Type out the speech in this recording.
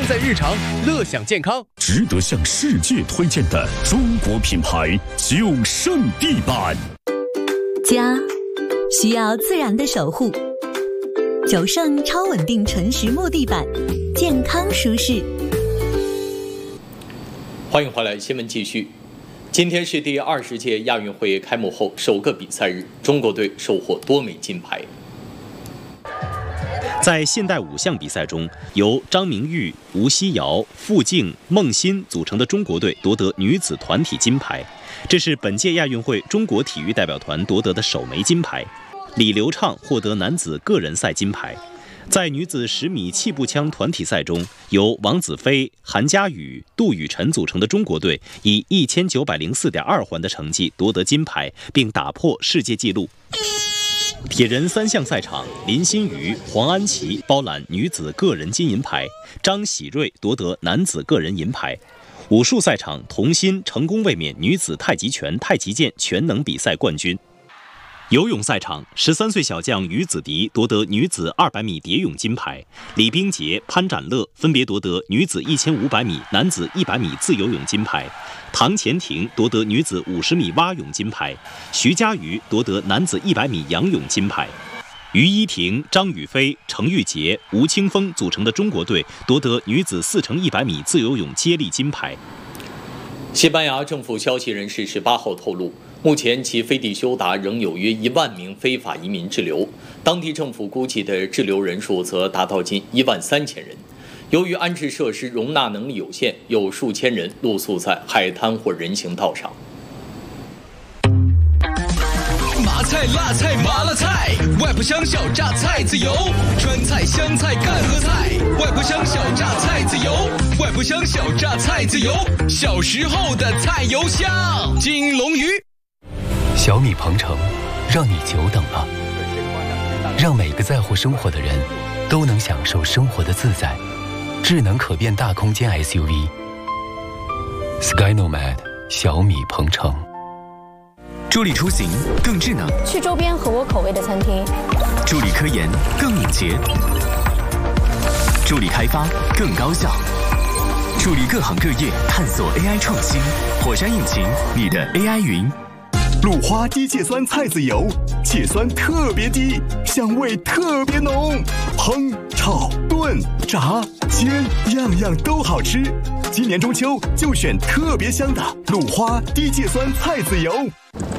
在日常，乐享健康。 值得向世界推荐的中国品牌9胜地板。 家需要自然的守护，9胜超稳定纯实木地板，健康舒适。 欢迎回来，新闻继续。今天是第20届亚运会开幕后首个比赛日，中国队收获多枚金牌。 在现代5项比赛中，由张明玉、吴曦瑶、傅静、孟欣组成的中国队夺得女子团体金牌，这是本届亚运会中国体育代表团夺得的首枚金牌。李流畅获得男子个人赛金牌。在女子10米气步枪团体赛中，由王子飞、韩佳宇、杜雨辰组成的中国队以1904.2环的成绩夺得金牌，并打破世界纪录。铁人3项赛场，林心如、黄安琪包揽女子个人金银牌，张喜瑞夺得男子个人银牌。武术赛场，童心成功卫冕女子太极拳、太极剑全能比赛冠军。游泳赛场，13岁小将于子迪夺得女子200米蝶泳金牌，李冰洁、潘展乐分别夺得女子1500米、男子100米自由泳金牌，唐钱婷夺得女子50米蛙泳金牌，徐嘉余夺得男子100米仰泳金牌。于依婷、张雨霏、程玉洁、吴青峰组成的中国队夺得女子4×100米自由泳接力金牌。 西班牙政府消息人士18号透露，目前其飞地休达仍有约1万名非法移民滞留，当地政府估计的滞留人数则达到近13000人。由于安置设施容纳能力有限，有数千人露宿在海滩或人行道上。 麻菜、辣菜、麻辣菜，外婆乡小榨菜籽油，川菜、湘菜、赣和菜，外婆乡小榨菜籽油，外婆乡小榨菜籽油，小时候的菜油香。金龙鱼， 小米鹏程，让你久等了，让每个在乎生活的人都能享受生活的自在。智能可变大空间 SUV Sky Nomad 小米鹏程。 助力出行更智能， 去周边合我口味的餐厅； 助力科研更敏捷，助力开发更高效，助力各行各业探索 AI 创新。火山引擎，你的 AI 云。 鲁花低芥酸菜籽油，芥酸特别低，香味特别浓，烹、炒、炖、炸、煎，样样都好吃。今年中秋就选特别香的鲁花低芥酸菜籽油。